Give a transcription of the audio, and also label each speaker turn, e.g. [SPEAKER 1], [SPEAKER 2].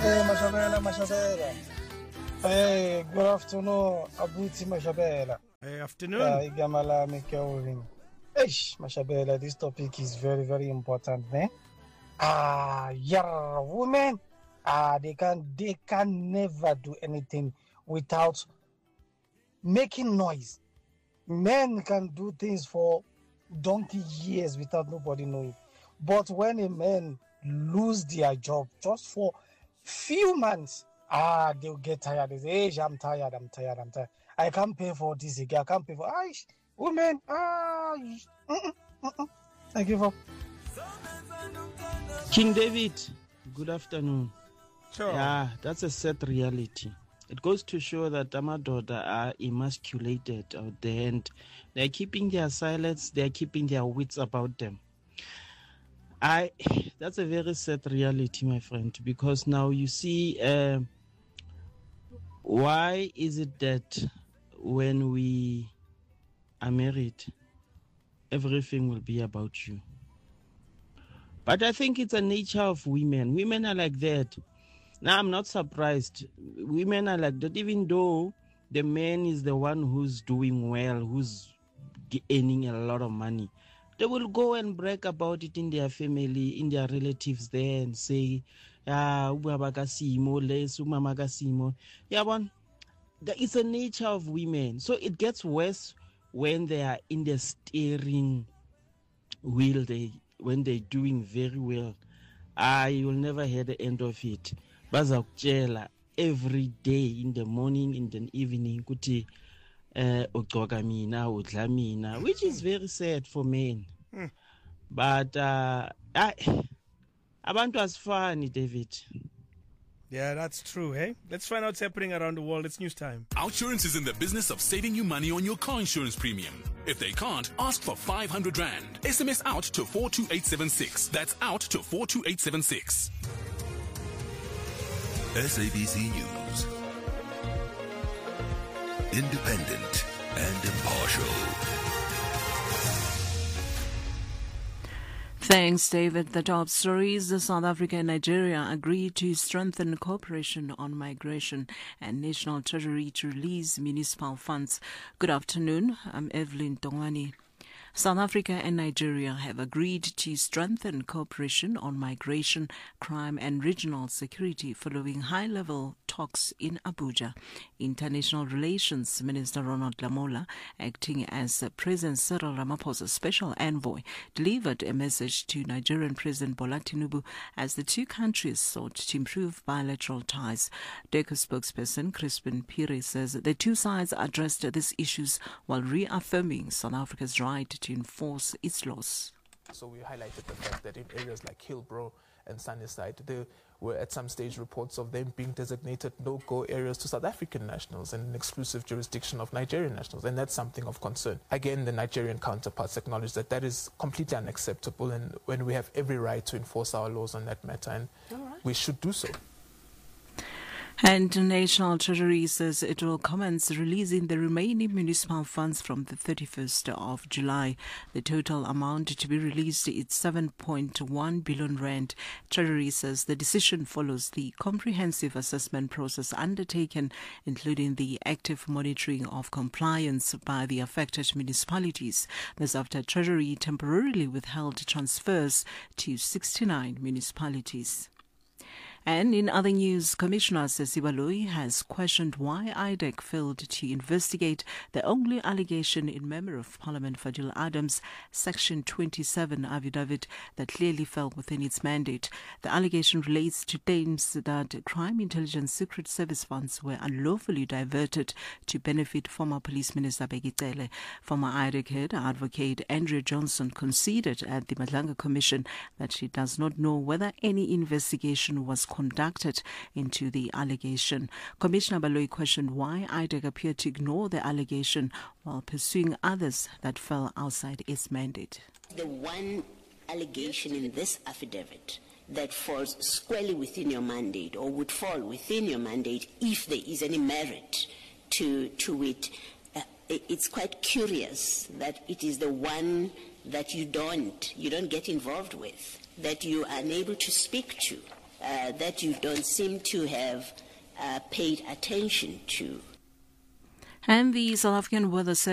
[SPEAKER 1] Mashabela. Hey, good afternoon, Abuti Mashabela.
[SPEAKER 2] Hey, afternoon.
[SPEAKER 1] Igama lami Kelvin. Eish, Mashabela, this topic is very, very important, man. Women, they can never do anything without making noise. Men can do things for donkey years without nobody knowing. But when a man lose their job just for few months, they'll get tired. They say, hey, I'm tired. I can't pay for this again. I can't pay for women. I give up.
[SPEAKER 3] King David, good afternoon.
[SPEAKER 2] Sure.
[SPEAKER 3] Yeah, that's a sad reality. It goes to show that Amadoda are emasculated out there and they're keeping their silence, they're keeping their wits about them. That's a very sad reality, my friend, because now you see, why is it that when we are married, everything will be about you? But I think it's a nature of women. Women are like that. Now, I'm not surprised. Women are like that, even though the man is the one who's doing well, who's earning a lot of money. They will go and brag about it in their family, in their relatives there and say, it's a nature of women. So it gets worse when they are in the steering wheel, when they're doing very well. You will never hear the end of it. Bazakutshela every day, in the morning, in the evening, kuti ugcoka mina, udla mina, which is very sad for men. But abantu asifani, David.
[SPEAKER 2] Yeah, that's true, hey? Let's find out what's happening around the world. It's news time.
[SPEAKER 4] Outsurance is in the business of saving you money on your car insurance premium. If they can't, ask for 500 Rand. SMS out to 42876. That's out to 42876.
[SPEAKER 5] SABC News. Independent and impartial.
[SPEAKER 6] Thanks, David. The top stories. South Africa and Nigeria agreed to strengthen cooperation on migration and National Treasury to release municipal funds. Good afternoon. I'm Evelyn Tongani. South Africa and Nigeria have agreed to strengthen cooperation on migration, crime and regional security following high-level talks in Abuja. International Relations Minister Ronald Lamola, acting as President Cyril Ramaphosa's special envoy, delivered a message to Nigerian President Bola Tinubu as the two countries sought to improve bilateral ties. DECO spokesperson Crispin Pire says the two sides addressed these issues while reaffirming South Africa's right to enforce its laws.
[SPEAKER 7] So we highlighted the fact that in areas like Hillbrow and Sunnyside, there were at some stage reports of them being designated no-go areas to South African nationals and an exclusive jurisdiction of Nigerian nationals, and that's something of concern. Again, the Nigerian counterparts acknowledge that that is completely unacceptable, and when we have every right to enforce our laws on that matter, and we should do so.
[SPEAKER 6] And the National Treasury says it will commence releasing the remaining municipal funds from the 31st of July. The total amount to be released is 7.1 billion rand. Treasury says the decision follows the comprehensive assessment process undertaken, including the active monitoring of compliance by the affected municipalities. This after Treasury temporarily withheld transfers to 69 municipalities. And in other news, Commissioner Sesibaloi has questioned why IDEC failed to investigate the only allegation in Member of Parliament Fadil Adams' Section 27 affidavit that clearly fell within its mandate. The allegation relates to claims that Crime Intelligence Secret Service funds were unlawfully diverted to benefit former Police Minister Bheki Cele. Former IDEC head, Advocate Andrea Johnson, conceded at the Madlanga Commission that she does not know whether any investigation was conducted into the allegation. Commissioner Baloi questioned why IDEC appeared to ignore the allegation while pursuing others that fell outside its mandate.
[SPEAKER 8] The one allegation in this affidavit that falls squarely within your mandate or would fall within your mandate if there is any merit to it, it's quite curious that it is the one that you don't get involved with, that you are unable to speak to. that you don't seem to have paid attention to.
[SPEAKER 6] And the South African Weather Service